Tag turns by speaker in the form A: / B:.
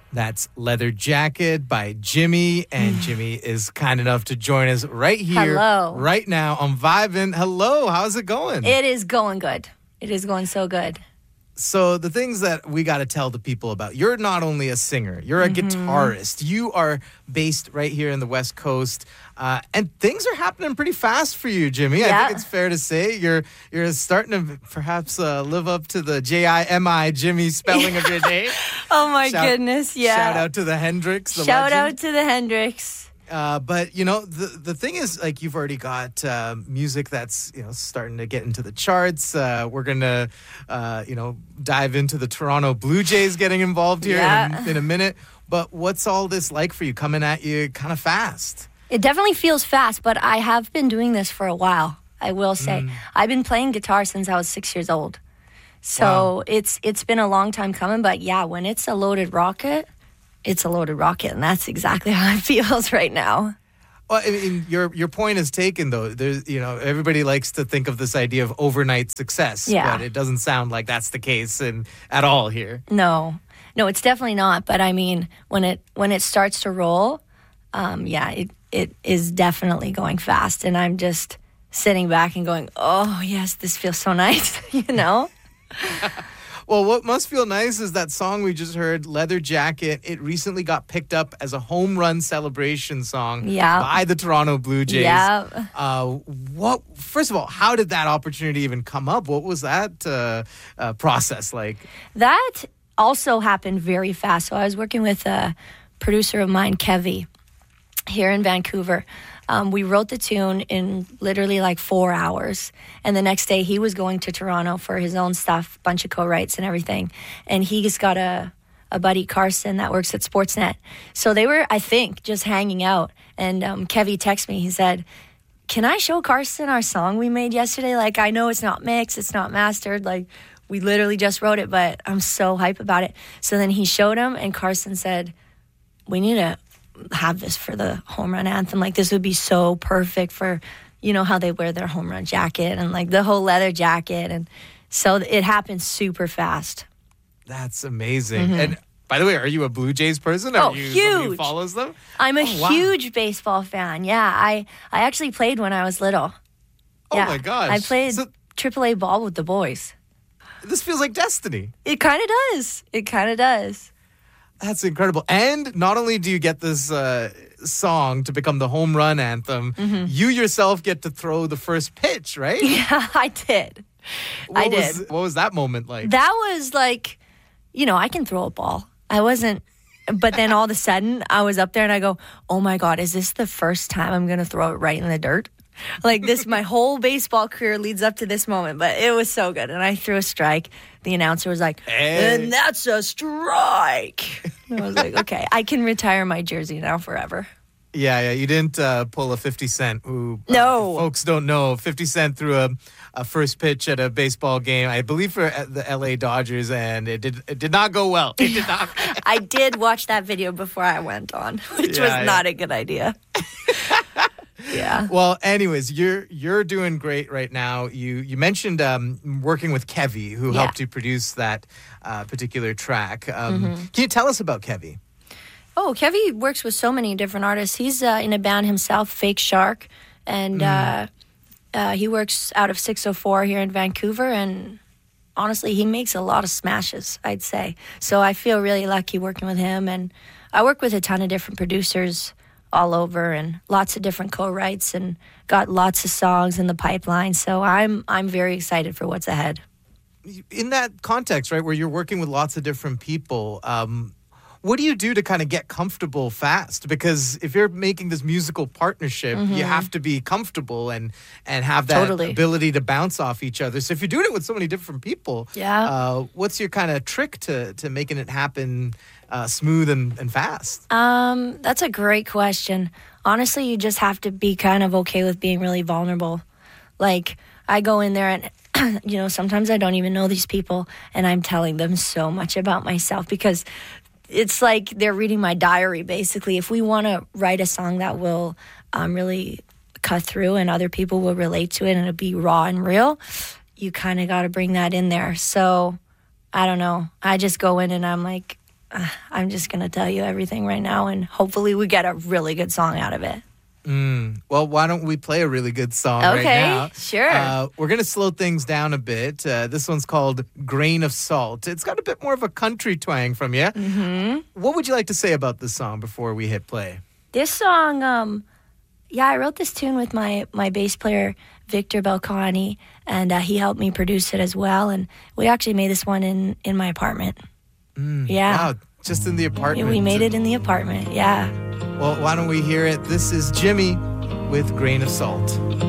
A: That's Leather Jacket by Jimmy. And Jimmy is kind enough to join us right here,
B: Hello.
A: right now on Vibin'. Hello, how's it going?
B: It is going good. It is going so good.
A: So the things that we got to tell the people about, you're not only a singer, you're a guitarist. You are based right here in the West Coast. And things are happening pretty fast for you, Jimmy.
B: Yeah.
A: I think it's fair to say you're starting to perhaps live up to the Jimi, Jimmy spelling of your name.
B: Oh, my goodness. Yeah.
A: Shout out to the Hendrix, the
B: Shout
A: legend.
B: out to the Hendrix.
A: But, you know, the thing is, like, you've already got music that's, you know, starting to get into the charts. We're going to, dive into the Toronto Blue Jays getting involved here in a minute. But what's all this like for you, coming at you kind of fast?
B: It definitely feels fast, but I have been doing this for a while, I will say. I've been playing guitar since I was 6 years old. So it's been a long time coming. But, yeah, when it's a loaded rocket, it's a loaded rocket, and that's exactly how it feels right now.
A: Well, I mean, your point is taken, though. There's, you know, everybody likes to think of this idea of overnight success, but it doesn't sound like that's the case at all here.
B: No, it's definitely not. But I mean, when it starts to roll, it is definitely going fast, and I'm just sitting back and going, "Oh yes, this feels so nice," you know.
A: Well, what must feel nice is that song we just heard, Leather Jacket. It recently got picked up as a home run celebration song by the Toronto Blue Jays.
B: Yeah.
A: First of all, how did that opportunity even come up? What was that process like?
B: That also happened very fast. So I was working with a producer of mine, Kevy, here in Vancouver. We wrote the tune in literally like 4 hours. And the next day he was going to Toronto for his own stuff, bunch of co-writes and everything. And he's got a buddy, Carson, that works at Sportsnet. So they were, I think, just hanging out. And Kevy texted me. He said, "Can I show Carson our song we made yesterday? Like, I know it's not mixed, it's not mastered. Like, we literally just wrote it, but I'm so hype about it." So then he showed him, and Carson said, "We need to have this for the home run anthem. Like, this would be so perfect for, you know, how they wear their home run jacket and like the whole leather jacket." And so it happened super fast.
A: That's amazing. And by the way, are you a Blue Jays person?
B: Oh,
A: Are you
B: huge.
A: somebody who follows them?
B: I'm a huge baseball fan. Yeah, I actually played when I was little.
A: Oh my gosh.
B: I played AAA ball with the boys.
A: This feels like destiny.
B: It kind of does. It kind of does.
A: That's incredible. And not only do you get this song to become the home run anthem, you yourself get to throw the first pitch, right?
B: Yeah, I did.
A: What was that moment like?
B: That was like, you know, I can throw a ball. I wasn't, but then all of a sudden I was up there and I go, "Oh my God, is this the first time I'm going to throw it right in the dirt?" Like this, my whole baseball career leads up to this moment, but it was so good. And I threw a strike. The announcer was like, "And that's a strike." And I was like, okay, I can retire my jersey now forever.
A: Yeah. You didn't pull a 50 Cent. Who,
B: no.
A: Folks don't know, 50 Cent threw a first pitch at a baseball game, I believe for the LA Dodgers, and it did not go well. It did not.
B: I did watch that video before I went on, which was not a good idea. Yeah.
A: Well, anyways, you're doing great right now. You mentioned working with Kevy, who helped you produce that particular track. Can you tell us about Kevy?
B: Oh, Kevy works with so many different artists. He's in a band himself, Fake Shark, and he works out of 604 here in Vancouver. And honestly, he makes a lot of smashes, I'd say. So I feel really lucky working with him. And I work with a ton of different producers all over, and lots of different co-writes, and got lots of songs in the pipeline. So I'm very excited for what's ahead.
A: In that context, right, where you're working with lots of different people, what do you do to kind of get comfortable fast? Because if you're making this musical partnership, you have to be comfortable and have that ability to bounce off each other. So if you're doing it with so many different people, what's your kind of trick to making it happen smooth and fast?
B: That's a great question. Honestly, you just have to be kind of okay with being really vulnerable. Like, I go in there and, you know, sometimes I don't even know these people, and I'm telling them so much about myself because it's like they're reading my diary, basically. If we want to write a song that will really cut through and other people will relate to it and it'll be raw and real, you kind of got to bring that in there. So, I don't know. I just go in and I'm like, I'm just going to tell you everything right now, and hopefully we get a really good song out of it.
A: Well, why don't we play a really good song right
B: Okay,
A: now?
B: sure.
A: We're going to slow things down a bit. This one's called Grain of Salt. It's got a bit more of a country twang from you. What would you like to say about this song before we hit play?
B: This song, I wrote this tune with my bass player, Victor Belcani, and he helped me produce it as well. And we actually made this one in my apartment.
A: Wow, just in the apartment.
B: We made it in the apartment, yeah.
A: Well, why don't we hear it? This is Jimmy with Grain of Salt.